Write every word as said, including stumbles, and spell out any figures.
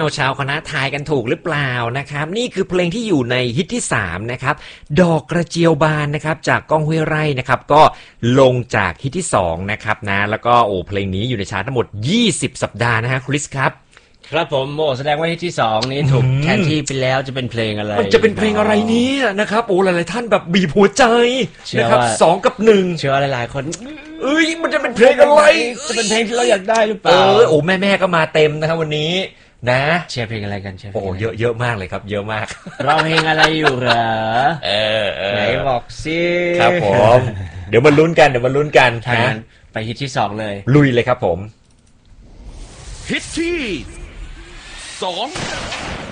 ชาวคณะทายกันถูกหรือเปล่านะครับนี่คือเพลงที่อยู่ในฮิตที่สามนะครับดอกกระเจียวบานนะครับจากก้องห้วยไร่นะครับก็ลงจากฮิตที่สองนะครับนะแล้วก็โอ้เพลงนี้อยู่ในชาร์ตทั้งหมดยี่สิบสัปดาห์นะฮะคริสครับครับผมโอ้แสดงว่าที่สองนี้ถูกแทนที่ไปแล้วจะเป็นเพลงอะไรมันจะเป็นเพลงอะไรเนี่ยนะครับโอ้หลายๆท่านแบบบีบหัวใจนะครับสองกับหนึ่งเชื่อหลายๆคนเอ้ยมันจะเป็นเพลงอะไรจะเป็นเพลงที่เราอยากได้หรือเปล่าเออโอ้แม่ๆก็มาเต็มนะครับวันนี้นะเชียร์เพลงอะไรกันเชียร์โอ้เยอะเยอะมากเลยครับเยอะมากเราเพลงอะไรอยู่เหรอเออไหนบอกสิครับผมเดี๋ยวมาลุ้นกันเดี๋ยวมาลุ้นกันนะไปฮิตที่สองเลยลุยเลยครับผมฮิตที่สอง